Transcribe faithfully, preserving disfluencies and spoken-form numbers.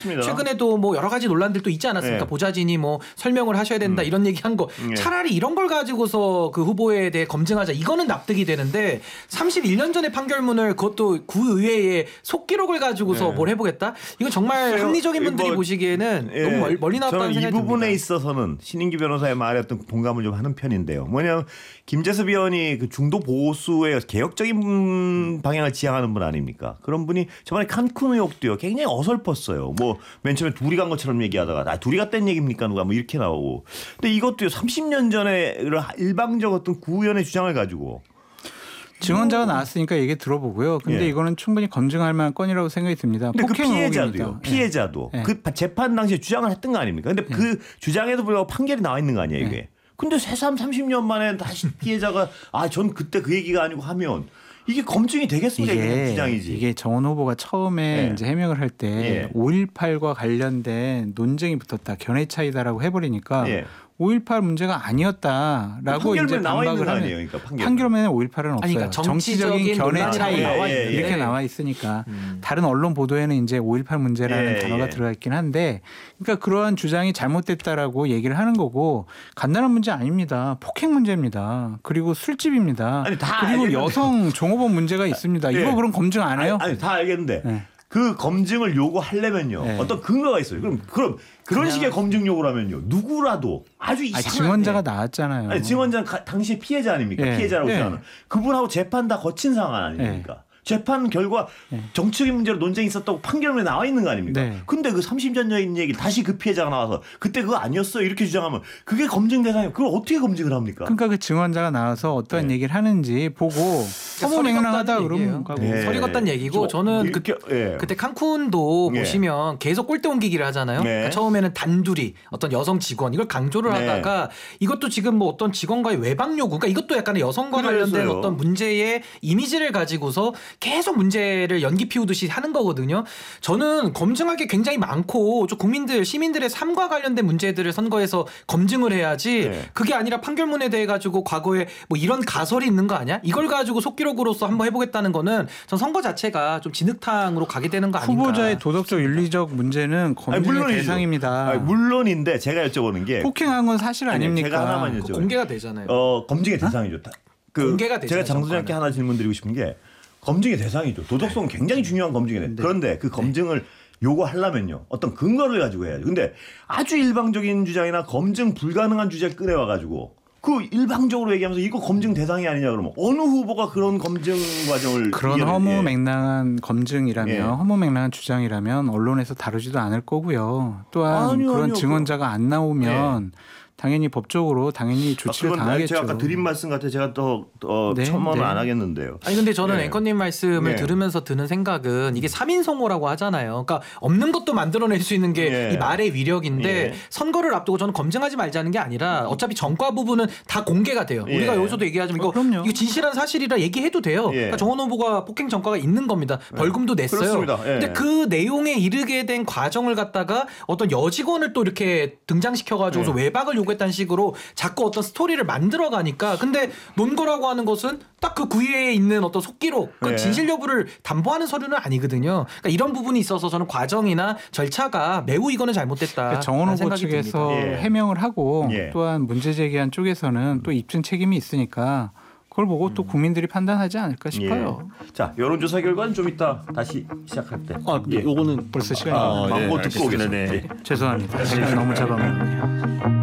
최근에도 뭐 여러 가지 논란들도 있지 않았습니까? 네. 보좌진이 뭐 설명을 하셔야 된다 음. 이런 얘기한 거 네. 차라리 이런 걸 가지고서 그 후보에 대해 검증하자 이거는 납득이 되는데 삼십일 년 전의 판결문을 그것도 구의회의 속기록을 가지고서 네. 뭘 해보겠다? 이건 정말 합리적인 분들이 뭐, 보시기에는 예. 너무 멀, 멀리 나왔다는 생각이 듭니다. 이 부분에 있어서는 신인기 변호사의 말에 어떤 공감을 좀 하는 편인데요. 뭐냐면 김재섭 의원이 그 중도 보수의 개혁적인 방향을 지향하는 분 아닙니까? 그런 분이 저번에 칸쿤 의혹도요 굉장히 어설펐어요. 뭐 맨 처음에 둘이 간 것처럼 얘기하다가 아, 둘이 갔다는 얘기입니까 누가 뭐 이렇게 나오고. 근데 이것도요 삼십 년 전에 일방적 어떤 구의원의 주장을 가지고 증언자가 나왔으니까 얘기 들어보고요. 근데 예. 이거는 충분히 검증할 만한 건이라고 생각이 듭니다. 근데 그 피해자도요. 피해자도 예. 그 재판 당시에 주장을 했던 거 아닙니까? 근데 예. 그 주장에도 불구하고 판결이 나와 있는 거 아니에요 이게. 예. 근데 새삼 삼십 년 만에 다시 피해자가 아, 전 그때 그 얘기가 아니고 하면 이게 검증이 되겠습니까? 이게 주장이지. 이게 정원 후보가 처음에 네. 이제 해명을 할 때 네. 오일팔과 관련된 논쟁이 붙었다. 견해 차이다라고 해버리니까 네. 오일팔 문제가 아니었다라고 이제 반박을 하는 그러니까 판결문에 오일팔은 없어요. 아니, 그러니까 정치적인 견해 차이 나와 예, 예, 이렇게 예. 나와 있으니까 음. 다른 언론 보도에는 이제 오일팔 문제라는 예, 단어가 예. 들어가 있긴 한데 그러니까 그러한 주장이 잘못됐다라고 얘기를 하는 거고 간단한 문제 아닙니다. 폭행 문제입니다. 그리고 술집입니다. 아니, 다 그리고 알겠는데. 여성 종업원 문제가 있습니다. 예. 이거 그럼 검증 안 해요? 아니, 아니 다 알겠는데. 예. 그 검증을 요구하려면요. 네. 어떤 근거가 있어요. 그럼 그럼 그런 그냥... 식의 검증 요구를 하면요. 누구라도 아주 이상한 아니, 증언자가 나왔잖아요. 아니, 증언자는 가, 당시 피해자 아닙니까? 네. 피해자라고 네. 생각하는. 그분하고 재판 다 거친 상황 아닙니까? 네. 재판 결과 네. 정치적인 문제로 논쟁이 있었다고 판결문에 나와 있는 거 아닙니까? 네. 근데 그 삼십 년 전인 얘기를 다시 그 피해자가 나와서 그때 그거 아니었어요 이렇게 주장하면 그게 검증 대상이에요. 그걸 어떻게 검증을 합니까? 그러니까 그 증언자가 나와서 어떠한 네. 얘기를 하는지 보고 허무맹랑하다 그러면 네. 서리 걷단 얘기고 저, 저는 이렇게, 그, 네. 그때 칸쿤도 네. 보시면 계속 꼴대 옮기기를 하잖아요. 네. 그러니까 처음에는 단둘이 어떤 여성 직원 이걸 강조를 네. 하다가 이것도 지금 뭐 어떤 직원과의 외박 요구 그러니까 이것도 약간의 여성과 그랬어요. 관련된 어떤 문제의 이미지를 가지고서 계속 문제를 연기 피우듯이 하는 거거든요. 저는 검증할 게 굉장히 많고 좀 국민들 시민들의 삶과 관련된 문제들을 선거에서 검증을 해야지 네. 그게 아니라 판결문에 대해 가지고 과거에 뭐 이런 가설이 있는 거 아니야? 이걸 가지고 속기록으로서 한번 해보겠다는 거는 전 선거 자체가 좀 진흙탕으로 가게 되는 거 아닌가. 후보자의 도덕적 윤리적 문제는 검증의 아니, 대상입니다. 아니, 물론인데 제가 여쭤보는 게 폭행한 건 사실 아니, 아닙니까? 제가 하나만 여쭤봐요. 공개가 되잖아요. 어, 검증의 대상이죠. 그 공개가 되잖아요. 제가 장 소장님께 하나 질문 드리고 싶은 게 검증의 대상이죠. 도덕성은 네. 굉장히 중요한 검증이네. 네. 그런데 그 검증을 네. 요구하려면요. 어떤 근거를 가지고 해야죠. 근데 아주 일방적인 주장이나 검증 불가능한 주제를 꺼내와가지고 그 일방적으로 얘기하면서 이거 검증 대상이 아니냐 그러면 어느 후보가 그런 검증 과정을 그런 허무맹랑한 예. 검증이라면 예. 허무맹랑한 주장이라면 언론에서 다루지도 않을 거고요. 또한 아니요, 그런 아니요. 증언자가 안 나오면 예. 당연히 법적으로 당연히 조치를 아, 당하겠죠. 제가 아까 드린 말씀 같아 제가 더, 더 네, 첨언을 네. 안 하겠는데요. 아니 근데 저는 네. 앵커님 말씀을 네. 들으면서 드는 생각은 이게 삼인성호라고 하잖아요. 그러니까 없는 것도 만들어낼 수 있는 게 이 네. 말의 위력인데 네. 선거를 앞두고 저는 검증하지 말자는 게 아니라 어차피 전과 부분은 다 공개가 돼요. 네. 우리가 여기서도 얘기하지만 이거, 어, 이거 진실한 사실이라 얘기해도 돼요. 네. 그러니까 정원 후보가 폭행 전과가 있는 겁니다. 벌금도 냈어요. 그렇습니다. 네. 근데 그 내용에 이르게 된 과정을 갖다가 어떤 여직원을 또 이렇게 등장시켜가지고 네. 외박을 요구했다는 식으로 자꾸 어떤 스토리를 만들어 가니까 근데 논거라고 하는 것은 딱 그 구의회에 있는 어떤 속기록 그 네. 진실 여부를 담보하는 서류는 아니거든요. 그러니까 이런 부분이 있어서 저는 과정이나 절차가 매우 이거는 잘못됐다. 그러니까 정원 후보 측에서 예. 해명을 하고 예. 또한 문제 제기한 쪽에서는 또 입증 책임이 있으니까 그걸 보고 음. 또 국민들이 판단하지 않을까 싶어요. 예. 자 여론조사 결과는 좀 이따 다시 시작할 때. 아, 예. 요거는 벌써 시간이 아, 광고 예. 듣고 오겠습니다. 네. 죄송합니다. 시간이 너무 잡아먹네요.